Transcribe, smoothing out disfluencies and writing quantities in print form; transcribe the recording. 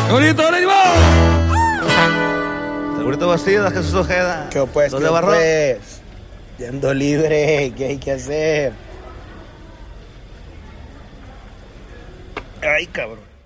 ¡Qué bonito, ánimo! Segurito Bastidas, Jesús Ojeda. ¿Qué pues? ¿Dónde barró? Pues, yendo libre, ¿qué hay que hacer? Ay, cabrón.